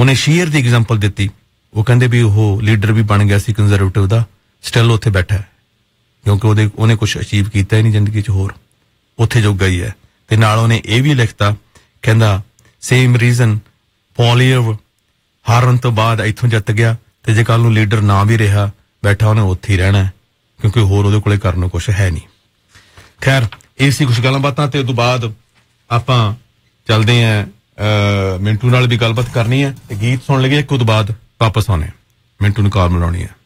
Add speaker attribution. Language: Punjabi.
Speaker 1: ਉਹਨੇ ਸ਼ੇਅਰ ਦੀ ਐਗਜ਼ਾਮਪਲ ਦਿੱਤੀ ਉਹ ਕਹਿੰਦੇ ਵੀ ਉਹ ਲੀਡਰ ਵੀ ਬਣ ਗਿਆ ਸੀ ਕੰਜ਼ਰਵੇਟਿਵ ਦਾ ਸਟਿਲ ਉੱਥੇ ਬੈਠਾ ਕਿਉਂਕਿ ਉਹਨੇ ਕੁਝ ਅਚੀਵ ਕੀਤਾ ਹੀ ਨਹੀਂ ਜ਼ਿੰਦਗੀ 'ਚ ਹੋਰ ਉੱਥੇ ਜੋਗਾ ਹੀ ਹੈ ਤੇ ਨਾਲ ਉਹਨੇ ਇਹ ਵੀ ਲਿਖਤਾ ਕਹਿੰਦਾ ਸੇਮ ਰੀਜ਼ਨ ਪੋਲੀਅਰ ਹਾਰਨ ਤੋਂ ਬਾਅਦ ਇੱਥੋਂ ਜਿੱਤ ਗਿਆ ਤੇ ਜੇ ਕੱਲ ਨੂੰ ਲੀਡਰ ਨਾ ਵੀ ਰਿਹਾ ਬੈਠਾ ਉਹਨੇ ਉੱਥੇ ਹੀ ਰਹਿਣਾ ਕਿਉਂਕਿ ਹੋਰ ਉਹਦੇ ਕੋਲੇ ਕਰਨ ਨੂੰ ਕੁਛ ਹੈ ਨਹੀਂ ਖੈਰ ਇਹ ਸੀ ਕੁਛ ਗੱਲਾਂ ਬਾਤਾਂ ਤੇ ਉਦੋਂ ਬਾਅਦ ਆਪਾਂ ਚੱਲਦੇ ਆਂ ਮਿੰਟੂ ਨਾਲ ਵੀ ਗੱਲਬਾਤ ਕਰਨੀ ਹੈ ਤੇ ਗੀਤ ਸੁਣ ਲਈਏ ਇੱਕ ਉਦੋਂ ਬਾਅਦ ਵਾਪਸ ਆਉਣੇ ਮਿੰਟੂ ਨੂੰ ਕਾਲ ਮਿਲਾਉਣੀ ਹੈ